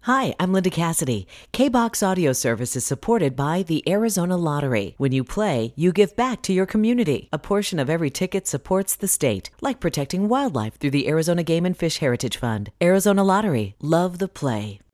Hi, I'm Linda Cassidy. K-Box Audio Service is supported by the Arizona Lottery. When you play, you give back to your community. A portion of every ticket supports the state, like protecting wildlife through the Arizona Game and Fish Heritage Fund. Arizona Lottery. Love the play.